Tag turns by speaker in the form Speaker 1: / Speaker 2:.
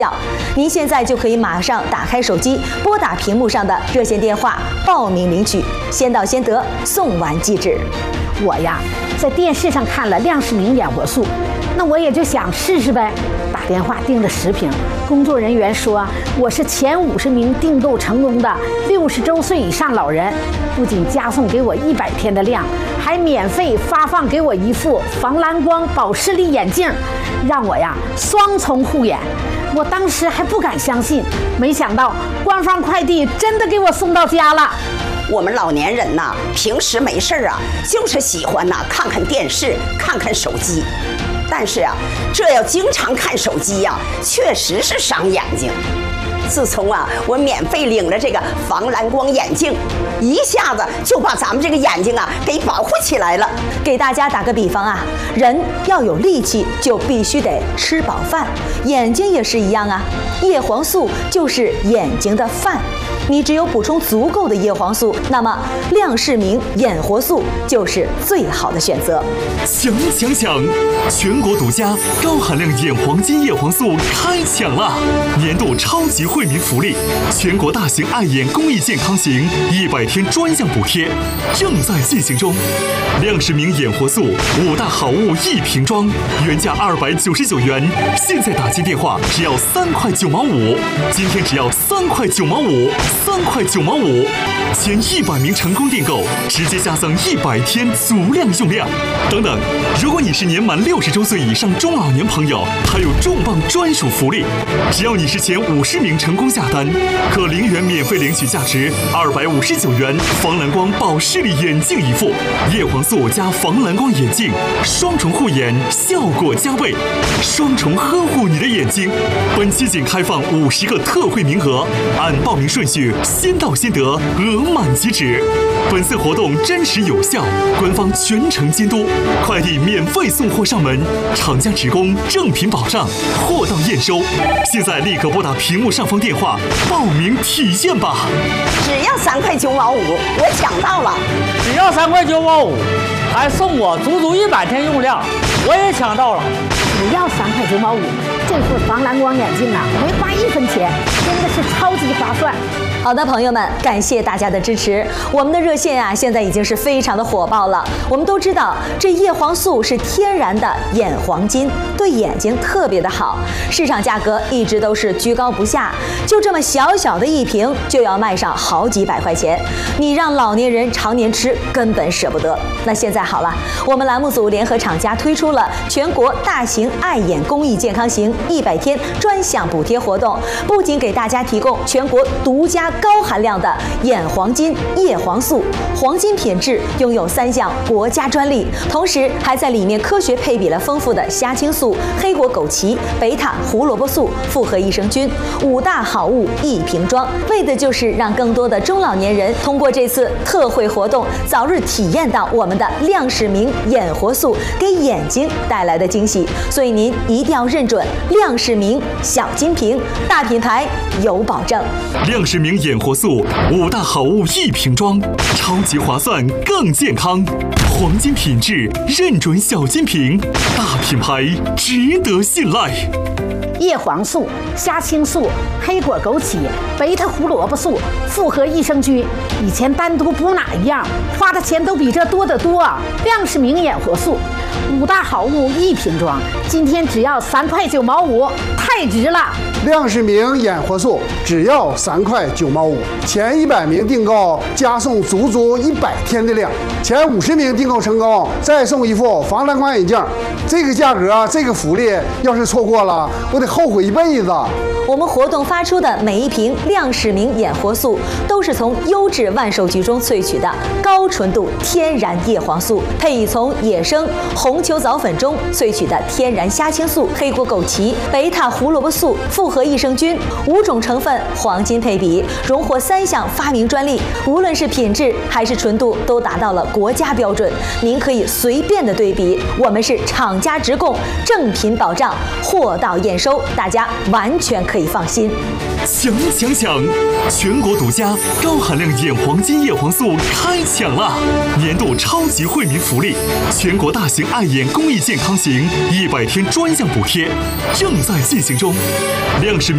Speaker 1: 您现在就可以马上打开手机，拨打屏幕上的热线电话报名领取，先到先得，送完即止。
Speaker 2: 我呀，在电视上看了亮世明眼活素，那我也就想试试呗。打电话订了10瓶，工作人员说我是前50名订购成功的60周岁以上老人，不仅加送给我100天的量，还免费发放给我一副防蓝光保视力眼镜，让我呀双重护眼。我当时还不敢相信，没想到官方快递真的给我送到家了。
Speaker 3: 我们老年人呐，平时没事啊，就是喜欢呐看看电视，看看手机。但是啊，这要经常看手机呀，确实是伤眼睛。自从啊，我免费领了这个防蓝光眼镜，一下子就把咱们这个眼睛啊给保护起来了。
Speaker 1: 给大家打个比方啊，人要有力气，就必须得吃饱饭，眼睛也是一样啊。叶黄素就是眼睛的饭。你只有补充足够的叶黄素，那么亮世明眼活素就是最好的选择。
Speaker 4: 抢！全国独家高含量眼黄金叶黄素开抢了！年度超级惠民福利，全国大型爱眼公益健康行100天专项补贴正在进行中。亮世明眼活素5大好物1瓶装，原价299元，现在打进电话只要3块9毛5，今天只要3块9毛5，3块9毛5，前100名成功订购直接加赠100天足量用量。等等，如果你是年满60周岁以上中老年朋友，还有重磅专属福利，只要你是前50名成功下单，可0元免费领取价值259元防蓝光保视力眼镜一副，叶黄素加防蓝光眼镜，双重护眼，效果加倍，双重呵护你的眼睛。本期仅开放50个特惠名额，按报名顺序先到先得，额满即止。本次活动真实有效，官方全程监督，快递免费送货上门，厂家直供正品保障，货到验收。现在立刻拨打屏幕上方电话报名体验吧！
Speaker 3: 只要3块9毛5，我抢到了！
Speaker 5: 只要3块9毛5，还送我足100天用量，我也抢到了！
Speaker 2: 只要3块9毛5，这副防蓝光眼镜啊，没花1分钱，真的是超级划算。
Speaker 1: 好的，朋友们，感谢大家的支持。我们的热线啊，现在已经是非常的火爆了。我们都知道，这叶黄素是天然的眼黄金，对眼睛特别的好。市场价格一直都是居高不下，就这么小小的一瓶就要卖上好几百块钱，你让老年人常年吃根本舍不得。那现在好了，我们栏目组联合厂家推出了全国大型爱眼公益健康行100天专项补贴活动，不仅给大家提供全国独家高含量的眼黄金叶黄素，黄金品质，拥有3项国家专利，同时还在里面科学配比了丰富的虾青素、黑果枸杞、贝塔胡萝卜素、复合益生菌，5大好物1瓶装，为的就是让更多的中老年人通过这次特惠活动，早日体验到我们的亮世明眼活素给眼睛带来的惊喜。所以您一定要认准亮世明小金瓶，大品牌有保证。
Speaker 4: 亮世明眼活素5大好物1瓶装，超级划算更健康，黄金品质认准小金瓶，大品牌值得信赖。
Speaker 2: 叶黄素、虾青素、黑果枸杞、贝塔胡萝卜素、复合益生菌，以前单独补哪一样，花的钱都比这多得多。亮世明眼活素5大好物1瓶装，今天只要3块9毛5，太值了！
Speaker 6: 亮世明眼活素只要3块9毛5，前100名订购加送足100天的量，前50名订购成功再送一副防蓝光眼镜。这个价格，这个福利，要是错过了，我得后悔一辈子。
Speaker 1: 我们活动发出的每一瓶亮世明眼活素，都是从优质万寿菊中萃取的高纯度天然叶黄素，配以从野生红球藻粉中萃取的天然虾青素、黑果枸杞、贝塔胡萝卜素、复合益生菌5种成分黄金配比，荣获3项发明专利，无论是品质还是纯度都达到了国家标准。您可以随便的对比，我们是厂家直供，正品保障，货到验收，大家完全可以放心。
Speaker 4: 抢！全国独家高含量眼黄金叶黄素开抢了！年度超级惠民福利，全国大型爱眼公益健康行100天专项补贴正在进行中。亮世明